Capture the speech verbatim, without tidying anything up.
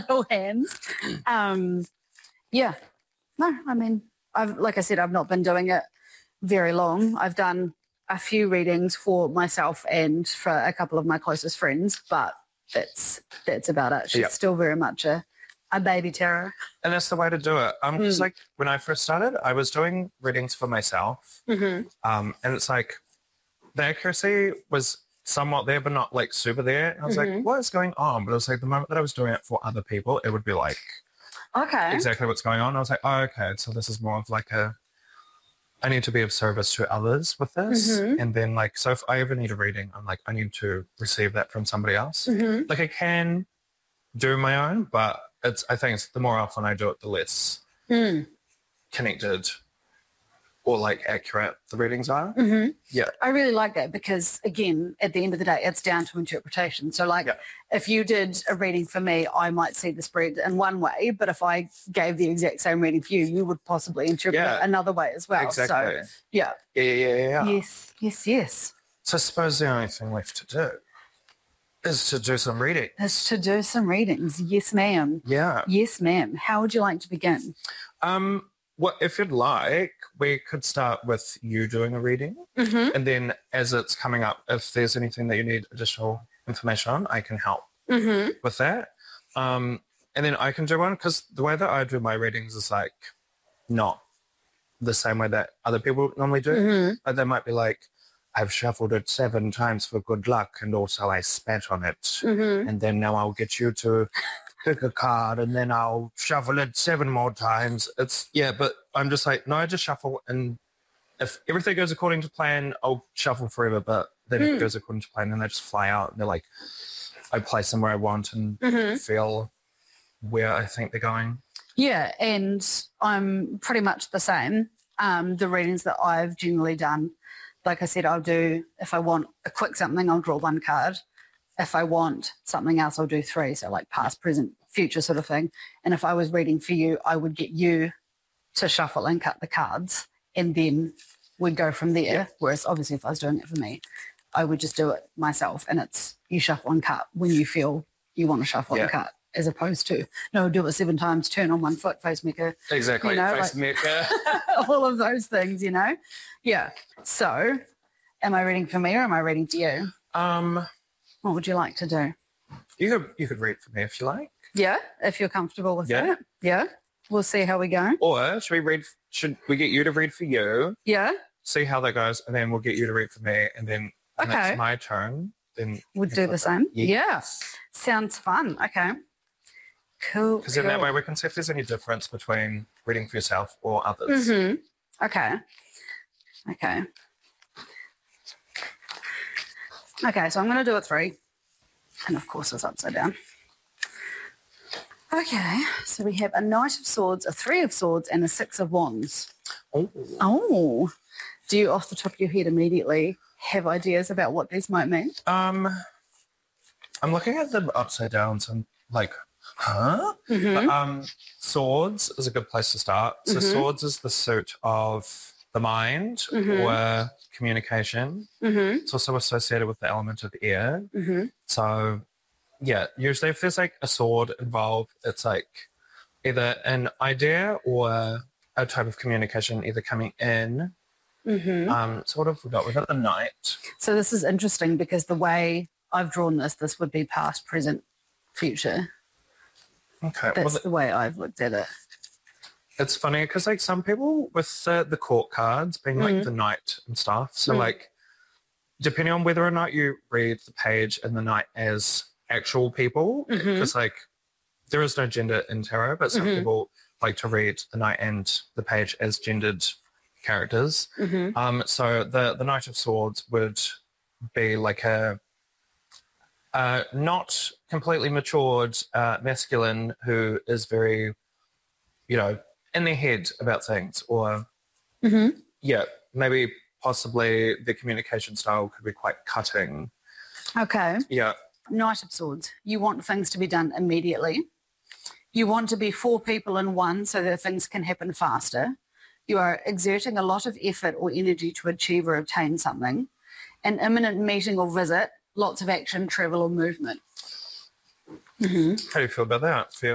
little hands. Um, yeah. No, I mean, I've like I said, I've not been doing it very long. I've done a few readings for myself and for a couple of my closest friends, but that's that's about it. She's Yep. still very much a, a baby tarot. And that's the way to do it. Um, 'cause, Mm. like when I first started, I was doing readings for myself, Mm-hmm. um, and it's like the accuracy was somewhat there, but not like super there. And I was Mhm. like, what is going on? But it was like the moment that I was doing it for other people, it would be like Okay. exactly what's going on. I was like, oh, okay, so this is more of like a, I need to be of service to others with this. Mhm. And then like, so if I ever need a reading, I'm like, I need to receive that from somebody else. Mm-hmm. Like I can do my own, but it's, I think it's the more often I do it, the less Mm. connected or like accurate the readings are. Mm-hmm. Yeah. I really like that because, again, at the end of the day, it's down to interpretation. So, like, Yeah. if you did a reading for me, I might see the spread in one way, but if I gave the exact same reading for you, you would possibly interpret Yeah. it another way as well. Exactly. So, yeah. Yeah, yeah, yeah, yeah. Yes, yes, yes. So I suppose the only thing left to do is to do some reading. Is to do some readings. Yes, ma'am. Yeah. Yes, ma'am. How would you like to begin? Um, well, if you'd like, we could start with you doing a reading. Mm-hmm. And then as it's coming up, if there's anything that you need additional information on, I can help Mm-hmm. with that. Um, and then I can do one because the way that I do my readings is like not the same way that other people normally do. Mm-hmm. Like they might be like, I've shuffled it seven times for good luck and also I spat on it. Mm-hmm. And then now I'll get you to pick a card and then I'll shuffle it seven more times. It's, yeah, but I'm just like, no, I just shuffle and if everything goes according to plan, I'll shuffle forever. But then if Mm. it goes according to plan, then they just fly out and they're like, I place them where I want and Mm-hmm. feel where I think they're going. Yeah, and I'm pretty much the same. Um, the readings that I've generally done, like I said, I'll do, if I want a quick something, I'll draw one card. If I want something else, I'll do three. So like past, present, future sort of thing. And if I was reading for you, I would get you to shuffle and cut the cards and then we'd go from there. Yeah. Whereas obviously if I was doing it for me, I would just do it myself and it's you shuffle and cut when you feel you want to shuffle Yeah. and cut as opposed to, no, do it seven times, turn on one foot, face maker, Exactly. You know, Face like- maker. all of those things, you know? Yeah. So am I reading for me or am I reading for you? um, What would you like to do? you could you could read for me if you like. Yeah, if you're comfortable with Yeah. it. Yeah. We'll see how we go. Or should we read should we get you to read for you, Yeah. see how that goes, and then we'll get you to read for me, and then when Okay. it's my turn, then We'll do the same. Yeah. Yes. Sounds fun. Okay. Cool. Because in that way we can see if there's any difference between reading for yourself or others. Mm-hmm. Okay. Okay. Okay, so I'm going to do a three. And of course it's upside down. Okay, so we have a Knight of Swords, a Three of Swords, and a Six of Wands. Oh. Oh. Do you, off the top of your head, immediately have ideas about what these might mean? Um, I'm looking at them upside down, so I'm like, huh? Mm-hmm. But, um, swords is a good place to start. So Mhm. swords is the suit of the mind Mhm. or communication. Mm-hmm. It's also associated with the element of air. Mm-hmm. So, yeah, usually if there's like a sword involved, it's like either an idea or a type of communication either coming in. Mm-hmm. Um, so what have we got? We've got the knight. So this is interesting because the way I've drawn this, this would be past, present, future. Okay. That's Well, th- the way I've looked at it. it's funny because like some people with uh, the court cards being like Mhm. the knight and stuff. So Mm. like, depending on whether or not you read the page and the knight as actual people, Mhm. because like there is no gender in tarot, but some Mhm. people like to read the knight and the page as gendered characters. Mm-hmm. Um, so the the Knight of Swords would be like a uh, not completely matured uh, masculine who is very, you know, in their head about things, or Mm-hmm. yeah, maybe possibly the communication style could be quite cutting. Okay. Yeah, Knight of Swords. You want things to be done immediately. You want to be four people in one so that things can happen faster. You are exerting a lot of effort or energy to achieve or obtain something. An imminent meeting or visit, lots of action, travel or movement. Mm-hmm. how do you feel about that? Feel